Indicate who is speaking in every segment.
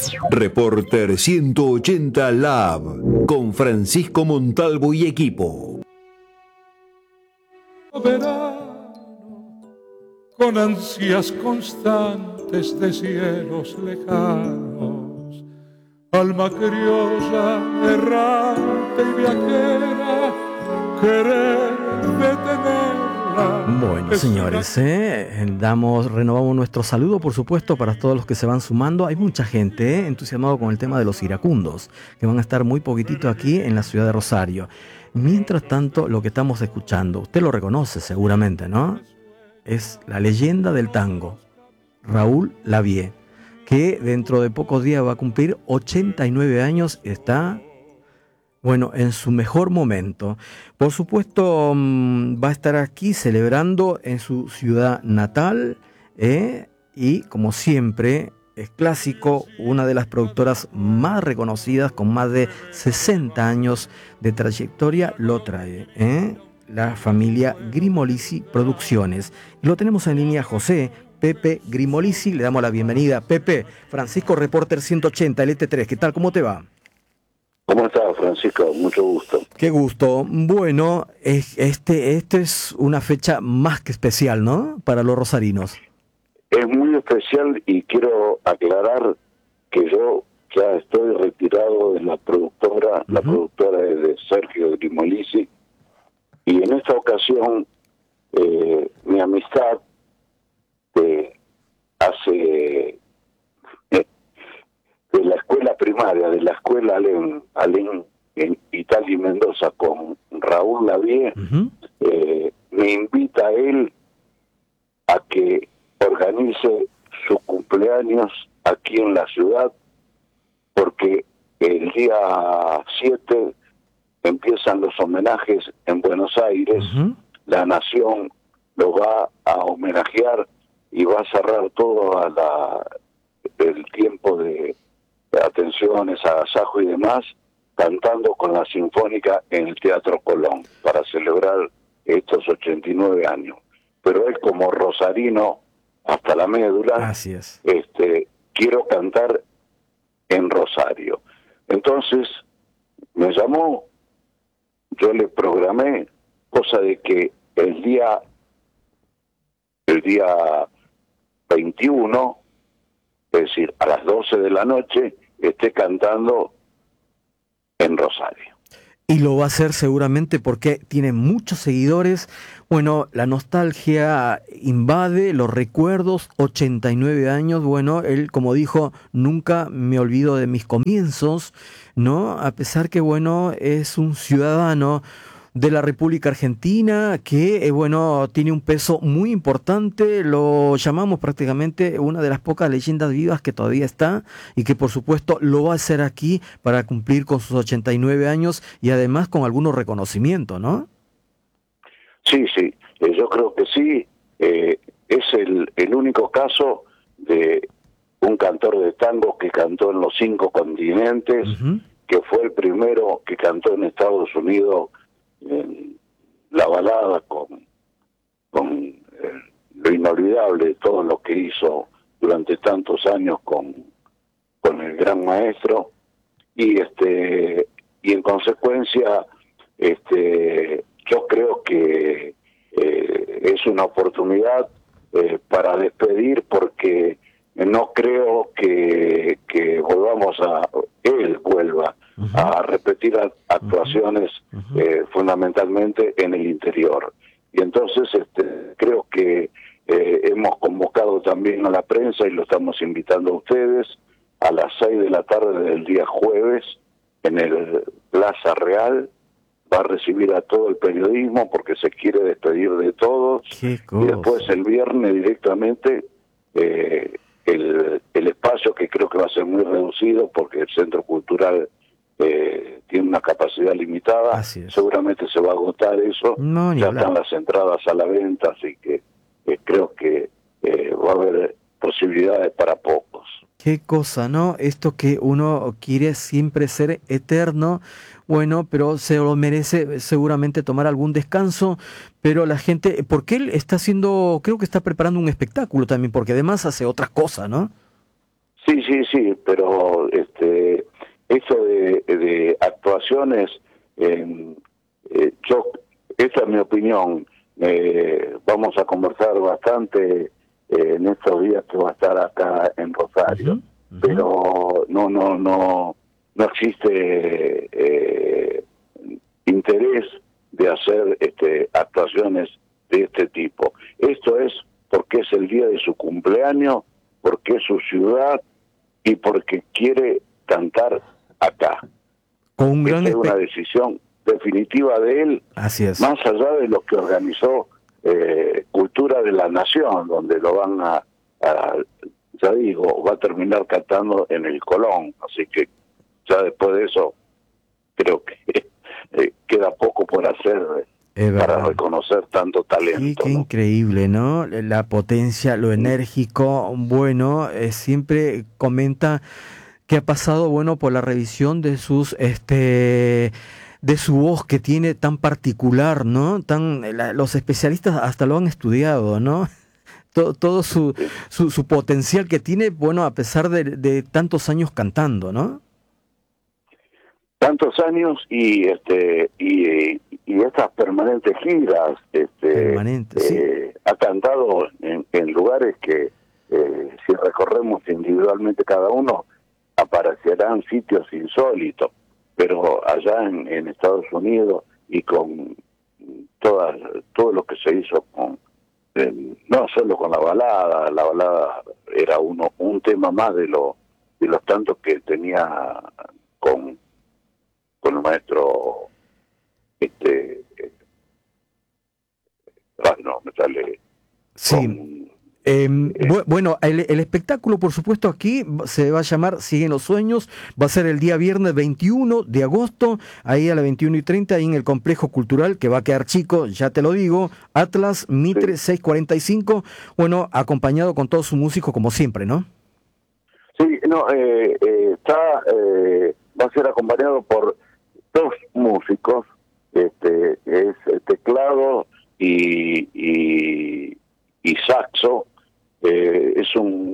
Speaker 1: Reporter 180 Lab con Francisco Montalvo y equipo.
Speaker 2: Verano, con ansias constantes de cielos lejanos, alma criolla, errante y viajera, querer detenerla.
Speaker 3: Bueno, señores, renovamos nuestro saludo, por supuesto, para todos los que se van sumando. Hay mucha gente entusiasmado con el tema de los iracundos, que van a estar muy poquitito aquí en la ciudad de Rosario. Mientras tanto, lo que estamos escuchando, usted lo reconoce seguramente, ¿no? Es la leyenda del tango, Raúl Lavie, que dentro de pocos días va a cumplir 89 años, está, bueno, en su mejor momento. Por supuesto, va a estar aquí celebrando en su ciudad natal, y como siempre, es clásico, una de las productoras más reconocidas, con más de 60 años de trayectoria, lo trae, la familia Grimolisi Producciones. Y lo tenemos en línea José Pepe Grimolisi, le damos la bienvenida. Pepe, Francisco, Reporter 180, LT3, ¿qué tal? ¿Cómo te va?
Speaker 4: ¿Cómo estás, Francisco? Mucho gusto.
Speaker 3: Qué gusto. Bueno, este es una fecha más que especial, ¿no? Para los rosarinos.
Speaker 4: Es muy especial y quiero aclarar que yo ya estoy retirado de la productora. La productora es de Sergio Grimolisi, y en esta ocasión mi amistad hace de la escuela primaria, de la escuela Alén en Italia y Mendoza, con Raúl Lavie, me invita a él a que organice su cumpleaños aquí en la ciudad, porque el día 7 empiezan los homenajes en Buenos Aires. La Nación lo va a homenajear y va a cerrar todo el tiempo de atenciones, agasajo y demás, cantando con la Sinfónica en el Teatro Colón para celebrar estos 89 años. Pero él, como rosarino hasta la médula,
Speaker 3: así es,
Speaker 4: quiero cantar en Rosario. Entonces me llamó, yo le programé, cosa de que el día 21, es decir, a las 12 de la noche, esté cantando en Rosario.
Speaker 3: Y lo va a hacer seguramente porque tiene muchos seguidores. Bueno, la nostalgia invade los recuerdos, 89 años. Bueno, él, como dijo, nunca me olvido de mis comienzos, ¿no? A pesar que, bueno, es un ciudadano de la República Argentina que, bueno, tiene un peso muy importante. Lo llamamos prácticamente una de las pocas leyendas vivas que todavía está, y que por supuesto lo va a hacer aquí para cumplir con sus 89 años y además con algunos reconocimientos, ¿no?
Speaker 4: Sí, yo creo que sí. Es el único caso de un cantor de tango que cantó en los 5 continentes, que fue el primero que cantó en Estados Unidos la balada con lo inolvidable de todo lo que hizo durante tantos años con el gran maestro, y en consecuencia yo creo que es una oportunidad para despedir, porque no creo que él vuelva a repetir actuaciones fundamentalmente en el interior. Y entonces creo que hemos convocado también a la prensa y lo estamos invitando a ustedes a las 6 de la tarde del día jueves en el Plaza Real. Va a recibir a todo el periodismo porque se quiere despedir de todos. Y después el viernes directamente el espacio, que creo que va a ser muy reducido porque el Centro Cultural tiene una capacidad limitada, seguramente se va a agotar eso. Ya están las entradas a la venta, así que creo que va a haber posibilidades para pocos.
Speaker 3: Qué cosa, ¿no? Esto que uno quiere siempre ser eterno, bueno, pero se lo merece seguramente tomar algún descanso, pero la gente, porque él está haciendo, creo que está preparando un espectáculo también, porque además hace otras cosas, ¿no?
Speaker 4: Sí, pero eso de actuaciones, esa es mi opinión. Vamos a conversar bastante en estos días que va a estar acá en Rosario, pero no existe interés de hacer actuaciones de este tipo. Esto es porque es el día de su cumpleaños, porque es su ciudad y porque quiere cantar acá.
Speaker 3: Con un gran
Speaker 4: es una decisión definitiva de él.
Speaker 3: Así es.
Speaker 4: Más allá de lo que organizó Cultura de la Nación, donde lo van ya digo, va a terminar cantando en el Colón, así que ya después de eso creo que queda poco por hacer para reconocer tanto talento.
Speaker 3: Sí, qué increíble, ¿no? La potencia, lo enérgico, bueno, siempre comenta que ha pasado, bueno, por la revisión de sus, de su voz que tiene tan particular, ¿no? Los especialistas hasta lo han estudiado, ¿no? Todo su potencial que tiene, bueno, a pesar de tantos años cantando, ¿no?
Speaker 4: Tantos años y estas permanentes giras,
Speaker 3: sí.
Speaker 4: Ha cantado en lugares que si recorremos individualmente cada uno aparecerán sitios insólitos, pero allá en Estados Unidos y con todo lo que se hizo con no solo con la balada era un tema más de los tantos que tenía con el maestro no me sale
Speaker 3: sí. Bueno, el espectáculo, por supuesto, aquí se va a llamar Siguen los Sueños, va a ser el día viernes 21 de agosto, ahí a las 21:30, ahí en el Complejo Cultural, que va a quedar chico, ya te lo digo, Atlas, Mitre, 645, bueno, acompañado con todos sus músicos como siempre, ¿no?
Speaker 4: Sí, no, va a ser acompañado por 2 músicos, es teclado y saxo. Es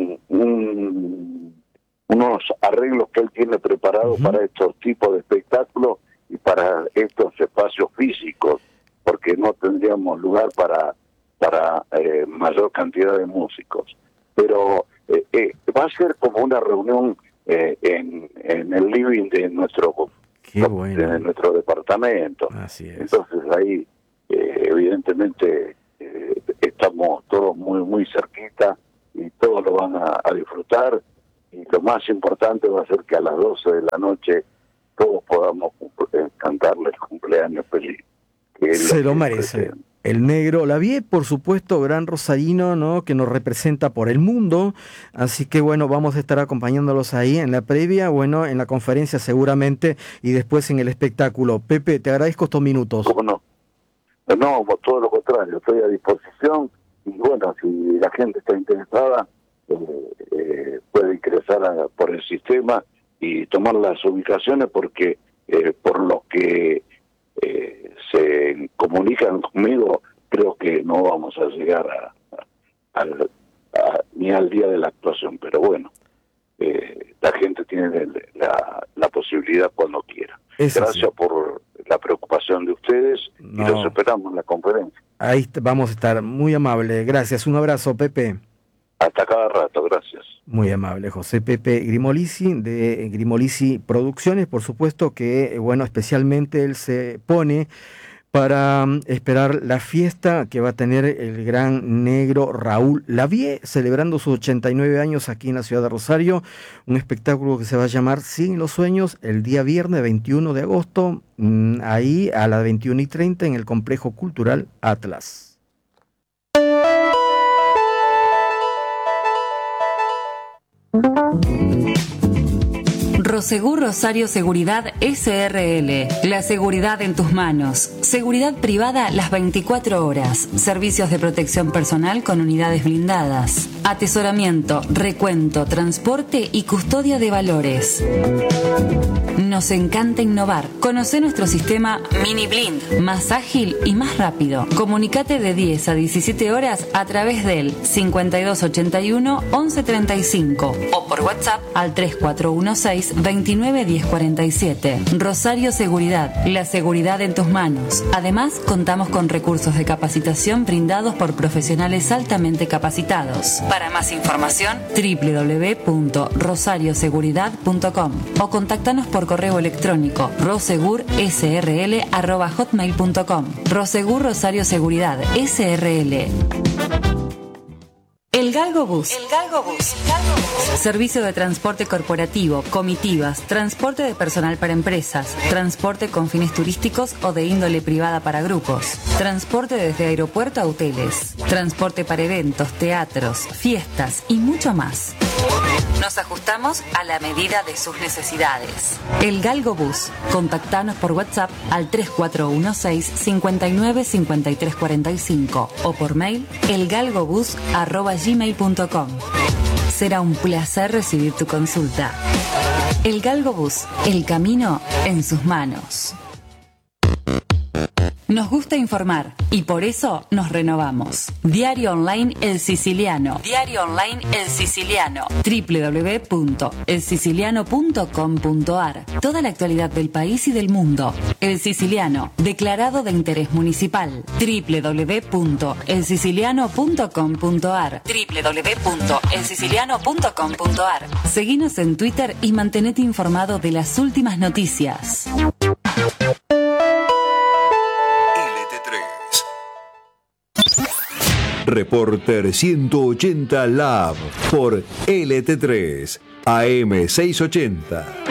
Speaker 4: unos arreglos que él tiene preparados para estos tipos de espectáculos y para estos espacios físicos, porque no tendríamos lugar para mayor cantidad de músicos. Pero va a ser como una reunión en el living de nuestro departamento.
Speaker 3: Así es.
Speaker 4: Entonces ahí evidentemente estamos todos muy muy cerquita y todos lo van a disfrutar, y lo más importante va a ser que a las 12 de la noche todos podamos cantarle el cumpleaños feliz.
Speaker 3: Se lo merece. El Negro Lavie, por supuesto, gran rosarino, ¿no? Que nos representa por el mundo, así que bueno, vamos a estar acompañándolos ahí en la previa, bueno, en la conferencia seguramente y después en el espectáculo. Pepe, te agradezco estos minutos.
Speaker 4: ¿Cómo no? No, todo lo contrario, estoy a disposición y bueno, si la gente está interesada puede ingresar por el sistema y tomar las ubicaciones, porque por lo que se comunican conmigo, creo que no vamos a llegar ni al día de la actuación, pero bueno, la gente tiene la posibilidad cuando quiera. Gracias por la preocupación de ustedes y los esperamos en la conferencia.
Speaker 3: Ahí vamos a estar, muy amable, gracias, un abrazo, Pepe.
Speaker 4: Hasta cada rato, gracias.
Speaker 3: Muy amable, José Pepe Grimolisi, de Grimolisi Producciones, por supuesto que, bueno, especialmente él se pone para esperar la fiesta que va a tener el gran negro Raúl Lavie, celebrando sus 89 años aquí en la ciudad de Rosario, un espectáculo que se va a llamar Siguen los Sueños, el día viernes 21 de agosto, ahí a las 21:30 en el Complejo Cultural Atlas.
Speaker 5: Rosegur Rosario Seguridad SRL. La seguridad en tus manos. Seguridad privada las 24 horas. Servicios de protección personal con unidades blindadas. Atesoramiento, recuento, transporte y custodia de valores. Nos encanta innovar. Conoce nuestro sistema Mini Blind, más ágil y más rápido. Comunicate de 10 a 17 horas a través del 5281 1135 o por WhatsApp al 3416 29 1047. Rosario Seguridad, la seguridad en tus manos. Además, contamos con recursos de capacitación brindados por profesionales altamente capacitados. Para más información, www.rosarioseguridad.com o contáctanos por correo electrónico rosegursrl@hotmail.com. Rosegur Rosario Seguridad SRL. El Galgo Bus. Servicio de transporte corporativo, comitivas, transporte de personal para empresas, transporte con fines turísticos o de índole privada para grupos, transporte desde aeropuerto a hoteles, transporte para eventos, teatros, fiestas y mucho más. Nos ajustamos a la medida de sus necesidades. El Galgo Bus. Contactanos por WhatsApp al 3416 59 53 45 o por mail elgalgobus@gmail.com. Será un placer recibir tu consulta. El Galgo Bus. El camino en sus manos. Nos gusta informar y por eso nos renovamos. Diario Online El Siciliano. Diario Online El Siciliano. www.elsiciliano.com.ar. Toda la actualidad del país y del mundo. El Siciliano, declarado de interés municipal. www.elsiciliano.com.ar. www.elsiciliano.com.ar. Seguinos en Twitter y mantenete informado de las últimas noticias.
Speaker 1: Reporter 180 Lab por LT3 AM 680.